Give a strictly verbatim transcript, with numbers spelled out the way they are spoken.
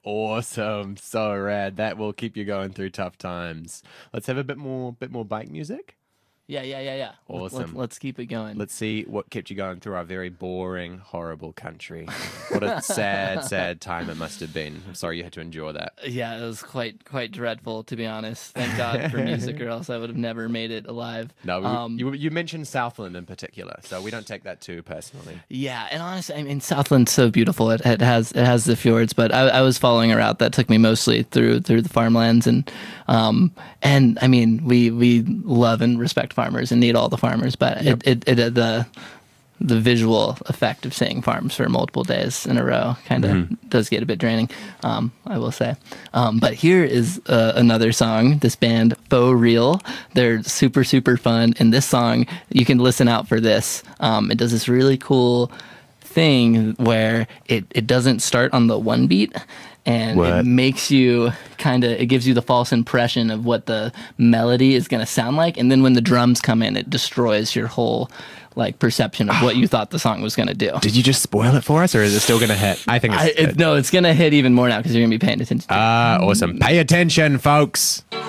Awesome. So rad. That will keep you going through tough times. Let's have a bit more bit more bike music. Yeah, yeah, yeah, yeah. Awesome. Let, us keep it going. Let's see what kept you going through our very boring, horrible country. What a sad, sad time it must have been. I'm sorry you had to endure that. Yeah, it was quite quite dreadful, to be honest. Thank God for music, or else I would have never made it alive. No, we, um, you, you mentioned Southland in particular, so we don't take that too personally. Yeah, and honestly, I mean, Southland's so beautiful. It, it has it has the fjords, but I, I was following a route that took me mostly through through the farmlands, and um, and I mean, we we love and respect farmers and need all the farmers, but Yep. it, it, it the the visual effect of seeing farms for multiple days in a row kind of mm-hmm. does get a bit draining, um, I will say. Um, but here is uh, another song, this band Faux Real. They're super, super fun. And this song, you can listen out for this. Um, it does this really cool thing where it, it doesn't start on the one beat. And what? It makes you kind of, it gives you the false impression of what the melody is going to sound like. And then when the drums come in, it destroys your whole like perception of what you thought the song was going to do. Did you just spoil it for us, or is it still going to hit? I think it's I, it, no, it's going to hit even more now because you're going to be paying attention to Ah, uh, awesome. Pay attention, folks.